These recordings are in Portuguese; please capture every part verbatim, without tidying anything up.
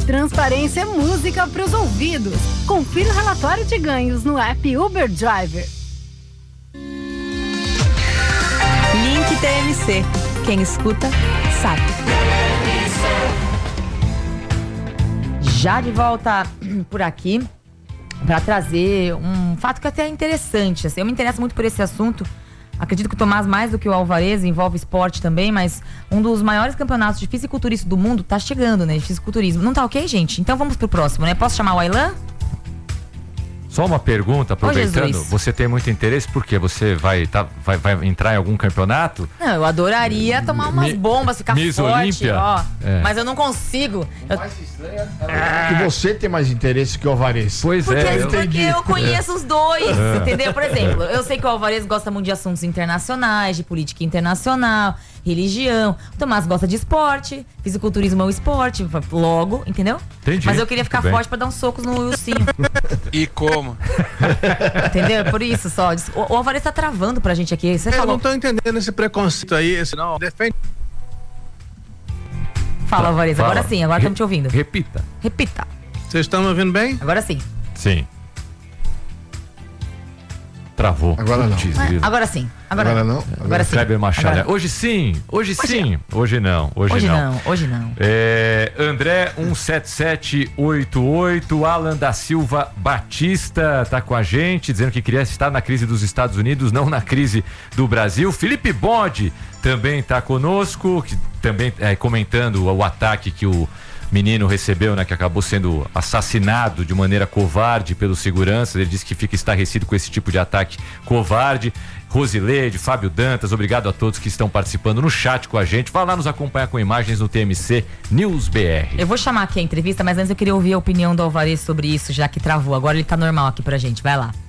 Transparência é música para os ouvidos. Confira o relatório de ganhos no app Uber Driver. Link T M C. Quem escuta, sabe. Já de volta por aqui para trazer um fato que até é interessante. Assim, eu me interesso muito por esse assunto. Acredito que o Tomás, mais do que o Alvarez, envolve esporte também, mas um dos maiores campeonatos de fisiculturismo do mundo tá chegando, né? De fisiculturismo. Não tá ok, gente? Então vamos pro próximo, né? Posso chamar o Aylan? Só uma pergunta, aproveitando, Ô, você tem muito interesse porque você vai, tá, vai, vai entrar em algum campeonato? Não, eu adoraria tomar umas Mi- bombas, ficar Miss forte, Olímpia? ó. É. Mas eu não consigo. Eu- Mais estranho é que você tem mais interesse que o Alvarez. Pois Porque, é, eu, porque eu conheço os dois, É. entendeu? Por exemplo, eu sei que o Alvarez gosta muito de assuntos internacionais, de política internacional, religião. O Tomás gosta de esporte, fisiculturismo é um esporte, logo, entendeu? Entendi. Mas eu queria ficar Muito bem. forte pra dar uns socos no Wilsinho, E como? entendeu? Por isso só. O, o Alvarez tá travando pra gente aqui. Você Eu falou. não tô entendendo esse preconceito aí, esse não. Defende. Fala, Alvarez, Fala. agora sim, agora estamos te ouvindo. Repita. Repita. Vocês estão me ouvindo bem? Agora sim. Sim. Travou. Agora não. Putz, Ah, grilo. Agora sim. Agora, Agora não? Agora sim. Kleber Machado. Agora- Hoje sim, hoje sim. Hoje não, hoje, Hoje não. não, hoje não. É, André um sete sete oito oito, Alan da Silva Batista tá com a gente, dizendo que queria estar na crise dos Estados Unidos, não na crise do Brasil. Felipe Bode também tá conosco, que também é, comentando o ataque que o menino recebeu, né, que acabou sendo assassinado de maneira covarde pelos seguranças. Ele disse que fica estarrecido com esse tipo de ataque covarde. Rosileide, Fábio Dantas, obrigado a todos que estão participando no chat com a gente. Vá lá nos acompanhar com imagens no T M C News B R. Eu vou chamar aqui a entrevista, mas antes eu queria ouvir a opinião do Alvarez sobre isso, já que travou. Agora ele tá normal aqui pra gente, vai lá.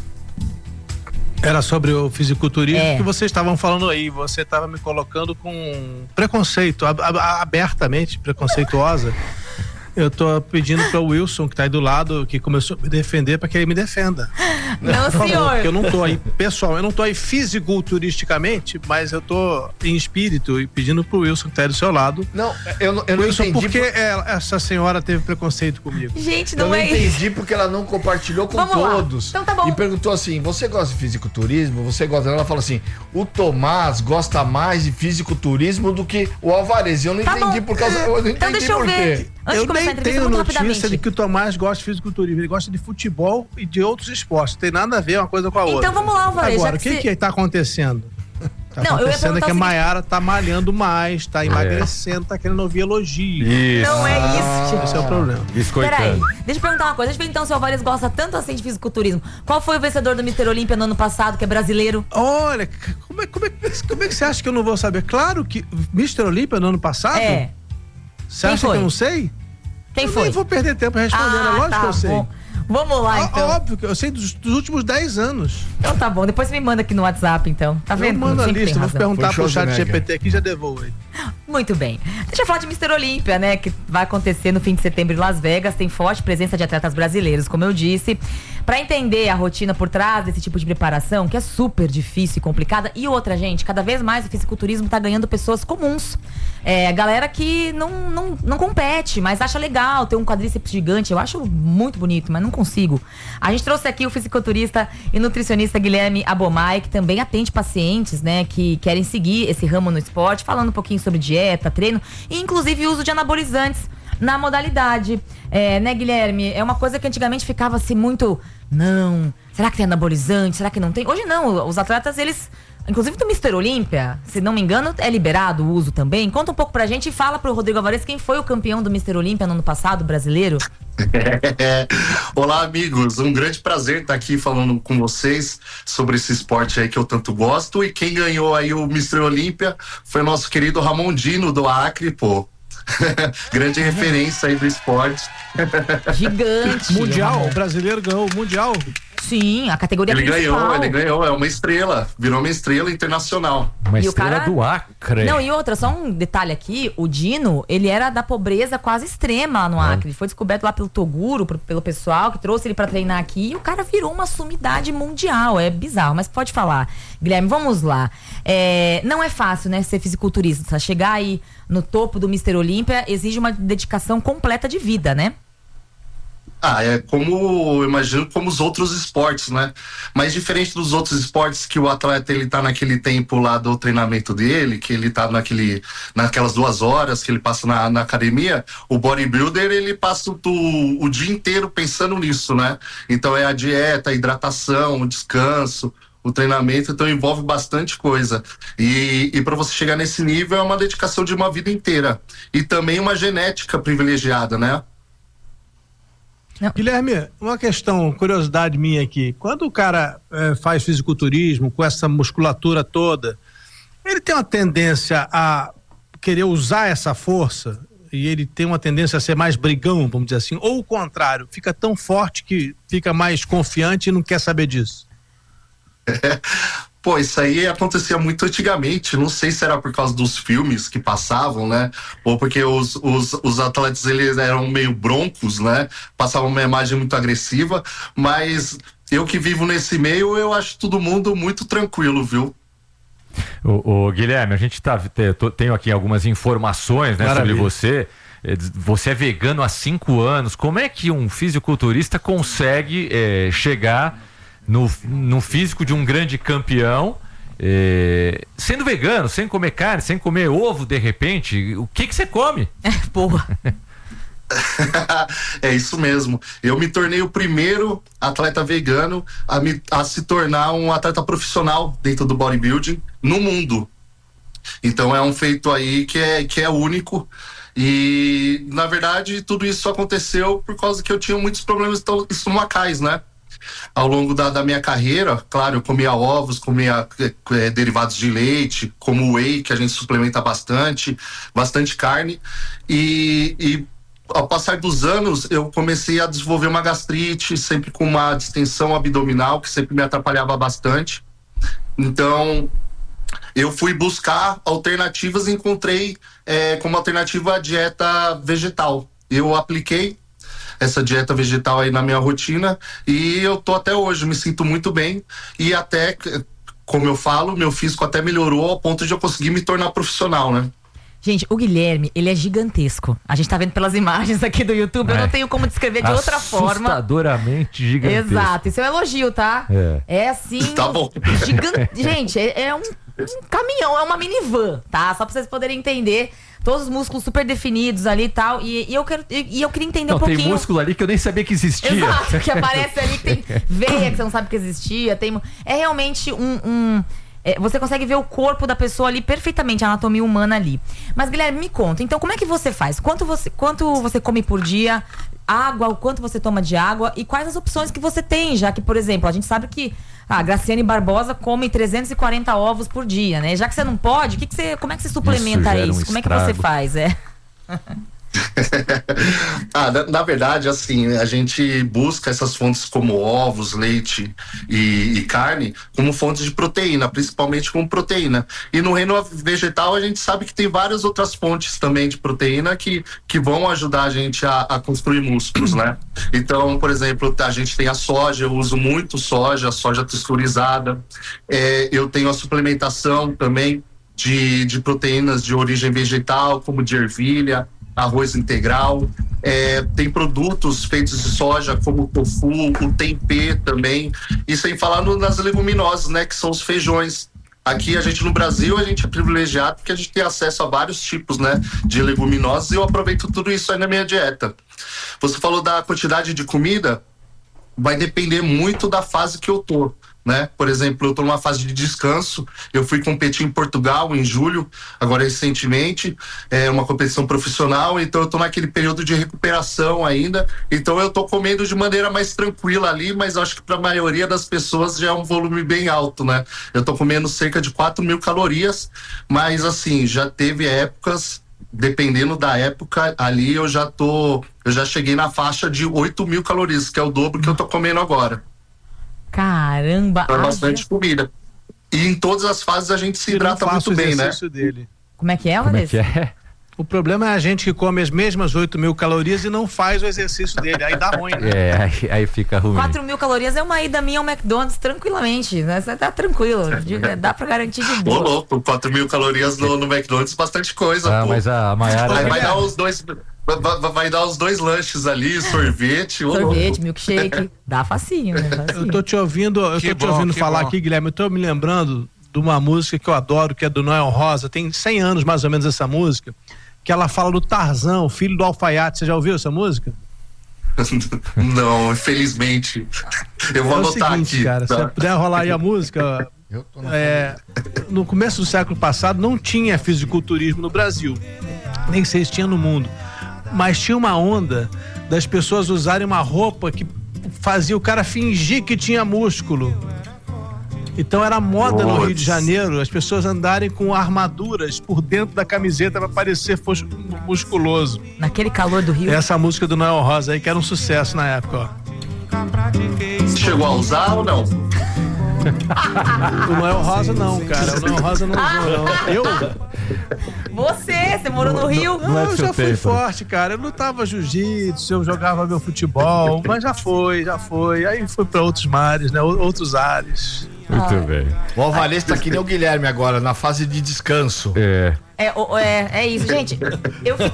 Era sobre o fisiculturismo É. que vocês estavam falando aí. Você estava me colocando com preconceito, ab- ab- abertamente preconceituosa. Eu tô pedindo para o Wilson, que tá aí do lado, que começou a me defender, para que ele me defenda. Não, Por favor, senhor. porque eu não tô aí, pessoal, eu não tô aí fisiculturisticamente, mas eu tô em espírito e pedindo pro Wilson, que tá aí do seu lado. Não, eu, não- eu não Wilson, entendi. por que ela- essa senhora teve preconceito comigo? Gente, Eu não não é isso. entendi porque ela não compartilhou com Vamos lá. todos. Então tá bom. E perguntou assim: você gosta de fisiculturismo? Você gosta? Ela falou assim: o Tomás gosta mais de fisiculturismo do que o Alvarez. Eu não Tá entendi bom. por causa. Eu não Então entendi deixa eu por ver. quê. Antes Eu de começar a nem entrevista, tenho muito notícia rapidamente. de que o Tomás gosta de fisiculturismo. Ele gosta de futebol e de outros esportes. Tem nada a ver uma coisa com a outra. Então vamos lá, Alvarez, Agora, já o que que você- que tá acontecendo? Tá Não, eu ia acontecendo é perguntar que a o seguinte- Maiara tá malhando mais, tá emagrecendo, tá querendo ouvir elogio. Isso. Não é isso, gente. Esse é o problema. Peraí, Biscoitando. deixa eu perguntar uma coisa. Deixa eu ver então se o Alvarez gosta tanto assim de fisiculturismo. Qual foi o vencedor do mister Olímpia no ano passado, que é brasileiro? Olha, como é, como, é, como é que você acha que eu não vou saber? Claro que mister Olímpia no ano passado? É. Você Quem acha foi? que eu não sei? Quem eu foi? nem vou perder tempo respondendo, é lógico tá que eu sei. bom. Vamos lá, Ó, então. Óbvio que eu sei dos, dos últimos dez anos. Então tá bom. Depois você me manda aqui no WhatsApp, então. Tá Eu vendo? mando a Sempre tem lista, vou razão. perguntar Foi pro chat Schwarzenegger. G P T aqui e já devolvo aí. Muito bem. Deixa eu falar de mister Olímpia, né? Que vai acontecer no fim de setembro em Las Vegas. Tem forte presença de atletas brasileiros, como eu disse. Pra entender a rotina por trás desse tipo de preparação, que é super difícil e complicada. E outra, gente, cada vez mais o fisiculturismo tá ganhando pessoas comuns. É, galera que não, não, não compete, mas acha legal ter um quadríceps gigante. Eu acho muito bonito, mas não consigo. A gente trouxe aqui o fisiculturista e nutricionista Guilherme Abomay, que também atende pacientes, né, que querem seguir esse ramo no esporte, falando um pouquinho sobre dieta, treino e inclusive uso de anabolizantes na modalidade. É, né, Guilherme? É uma coisa que antigamente ficava assim muito, não, será que tem anabolizante? Será que não tem? Hoje não, os atletas, eles, inclusive do mister Olímpia, se não me engano, é liberado o uso também. Conta um pouco pra gente e fala pro Rodrigo Alvarez quem foi o campeão do mister Olímpia no ano passado, brasileiro. Olá, amigos, um grande prazer estar aqui falando com vocês sobre esse esporte aí que eu tanto gosto. E quem ganhou aí o mister Olímpia foi o nosso querido Ramon Dino do Acre, pô. Grande referência aí do esporte. Gigante. Mundial, o brasileiro ganhou o Mundial. Sim, a categoria Ele principal. ganhou, ele ganhou, é uma estrela, virou uma estrela internacional. Uma E o estrela cara- do Acre. Não, e outra, só um detalhe aqui, o Dino, ele era da pobreza quase extrema lá no Acre. Ele foi descoberto lá pelo Toguro, pro- pelo pessoal que trouxe ele pra treinar aqui, e o cara virou uma sumidade mundial. É bizarro, mas pode falar. Guilherme, vamos lá. É, não é fácil, né, ser fisiculturista. Chegar aí no topo do mister Olímpia exige uma dedicação completa de vida, né? Ah, é como, eu imagino, como os outros esportes, né? Mas diferente dos outros esportes que o atleta, ele tá naquele tempo lá do treinamento dele, que ele tá naquele, naquelas duas horas que ele passa na, na academia, o bodybuilder, ele passa o, o dia inteiro pensando nisso, né? Então é a dieta, a hidratação, o descanso, o treinamento, então envolve bastante coisa. E, e para você chegar nesse nível é uma dedicação de uma vida inteira. E também uma genética privilegiada, né? Guilherme, uma questão, curiosidade minha aqui. Quando o cara eh, faz fisiculturismo com essa musculatura toda, ele tem uma tendência a querer usar essa força e ele tem uma tendência a ser mais brigão, vamos dizer assim, ou o contrário, fica tão forte que fica mais confiante e não quer saber disso? Pô, isso aí acontecia muito antigamente, não sei se era por causa dos filmes que passavam, né, ou porque os, os, os atletas, eles eram meio broncos, né, passavam uma imagem muito agressiva, mas eu que vivo nesse meio, eu acho todo mundo muito tranquilo, viu? O, o Guilherme, a gente tá, te, tô, tenho aqui algumas informações, né, sobre você. Você é vegano há cinco anos. Como é que um fisiculturista consegue é, chegar No, no físico de um grande campeão, é, sendo vegano, sem comer carne, sem comer ovo de repente? O que que você come? É, porra. É isso mesmo. Eu me tornei o primeiro atleta vegano a, me, a se tornar um atleta profissional dentro do bodybuilding no mundo. Então é um feito aí que é, que é único. E, na verdade, tudo isso aconteceu por causa que eu tinha muitos problemas estomacais, né? Ao longo da, da minha carreira, claro, eu comia ovos, comia é, derivados de leite, como whey, que a gente suplementa bastante, bastante carne. E, e ao passar dos anos, eu comecei a desenvolver uma gastrite, sempre com uma distensão abdominal, que sempre me atrapalhava bastante. Então, eu fui buscar alternativas e encontrei é, como alternativa a dieta vegetal. Eu apliquei essa dieta vegetal aí na minha rotina e eu tô até hoje, me sinto muito bem e até, como eu falo, meu físico até melhorou ao ponto de eu conseguir me tornar profissional, né? Gente, o Guilherme, ele é gigantesco. A gente tá vendo pelas imagens aqui do YouTube, é. eu não tenho como descrever de outra forma. Assustadoramente gigantesco. Exato, isso é um elogio, tá? É, é assim, tá bom. Gigante. Gente, é, é um, um caminhão, é uma minivan, tá? Só pra vocês poderem entender. Todos os músculos super definidos ali e tal. E, e, eu, quero, e, e eu queria entender não, um pouquinho. Tem músculo ali que eu nem sabia que existia. Exato, que aparece ali, que tem veia que você não sabe que existia. Tem, é realmente um. um é, você consegue ver o corpo da pessoa ali perfeitamente, a anatomia humana ali. Mas, Guilherme, me conta, então como é que você faz? Quanto você, quanto você come por dia? Água, o quanto você toma de água? E quais as opções que você tem? Já que, por exemplo, a gente sabe que a Graciane Barbosa come trezentos e quarenta ovos por dia, né? Já que você não pode, que que você, como é que você suplementa isso? isso? Um como é que você faz? É. ah, na, na verdade, assim, a gente busca essas fontes como ovos, leite e, e carne como fontes de proteína, principalmente como proteína. E no reino vegetal a gente sabe que tem várias outras fontes também de proteína que, que vão ajudar a gente a, a construir músculos, né? Então, por exemplo, a gente tem a soja, eu uso muito soja, soja texturizada. É, eu tenho a suplementação também de, de proteínas de origem vegetal, como de ervilha, arroz integral, é, tem produtos feitos de soja como o tofu, o tempê também, e sem falar no, nas leguminosas, né, que são os feijões. Aqui a gente no Brasil, a gente é privilegiado porque a gente tem acesso a vários tipos, né, de leguminosas e eu aproveito tudo isso aí na minha dieta. Você falou da quantidade de comida, vai depender muito da fase que eu tô. Né? Por exemplo, eu tô numa fase de descanso, eu fui competir em Portugal em julho, agora recentemente, é uma competição profissional, então eu tô naquele período de recuperação ainda, então eu tô comendo de maneira mais tranquila ali, mas acho que para a maioria das pessoas já é um volume bem alto, né? Eu tô comendo cerca de quatro mil calorias, mas assim, já teve épocas, dependendo da época, ali eu já tô, eu já cheguei na faixa de oito mil calorias, que é o dobro que eu tô comendo agora. Caramba. Então é bastante comida. E em todas as fases a gente se hidrata muito bem, né? Dele. Como é que é, Como é Vanessa? que é? O problema é a gente que come as mesmas oito mil calorias e não faz o exercício dele. Aí dá ruim, né? É, aí, aí fica ruim. quatro mil calorias é uma ida minha ao McDonald's tranquilamente, né? Você tá tranquilo, de- dá pra garantir de Ô, boa. louco, quatro mil calorias no, no McDonald's, bastante coisa, Ah, pô. mas a Maiara... Aí vai dar os dois. Vai, vai- vai dar os dois lanches ali, sorvete. ô, Sorvete, louco. milkshake, dá facinho, né? Eu Facinho. tô te ouvindo, eu Que tô te bom, ouvindo que falar bom. aqui, Guilherme. Eu tô me lembrando de uma música que eu adoro, que é do Noel Rosa. Tem cem anos mais ou menos essa música, que ela fala do Tarzan, o filho do alfaiate. Você já ouviu essa música? Não, infelizmente. Eu vou é o anotar seguinte, aqui. cara, tá? se puder rolar aí a música. Eu tô na É, no começo do século passado não tinha fisiculturismo no Brasil, nem sei se tinha no mundo, mas tinha uma onda das pessoas usarem uma roupa que fazia o cara fingir que tinha músculo. Então era moda no Nossa. Rio de Janeiro as pessoas andarem com armaduras por dentro da camiseta para parecer fos- musculoso. Naquele calor do Rio. Essa música do Noel Rosa aí que era um sucesso na época, ó. Chegou a usar ou não? O Noel Rosa não, cara. O Noel Rosa não usou, não. Eu? Você, você morou no Rio? Não é do eu seu já fui tempo. forte, cara. Eu lutava jiu-jitsu, eu jogava meu futebol, mas já foi, já foi. Aí fui pra outros mares, né? Ou- Outros ares. Muito bem. O Alvarez tá que nem o Guilherme agora, na fase de descanso. É. É, o- é, é isso, gente. Eu